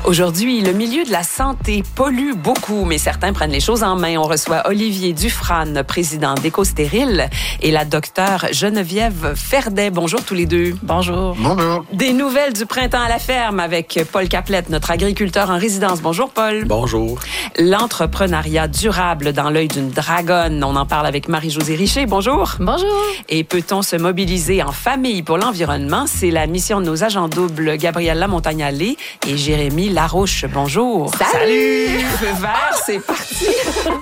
Aujourd'hui, le milieu de la santé pollue beaucoup, mais certains prennent les choses en main. On reçoit Olivier Dufrane, président d'Éco-Stérile, et la docteure Geneviève Ferdet. Bonjour tous les deux. Bonjour. Bonjour. Des nouvelles du printemps à la ferme avec Paul Caplette, notre agriculteur en résidence. Bonjour Paul. Bonjour. L'entrepreneuriat durable dans l'œil d'une dragonne. On en parle avec Marie-Josée Richer. Bonjour. Bonjour. Et peut-on se mobiliser en famille pour l'environnement? C'est la mission de nos agents doubles Gabrielle Lamontagne-Allé et Jérémy Larouche. Bonjour. Salut. Feu vert, c'est parti.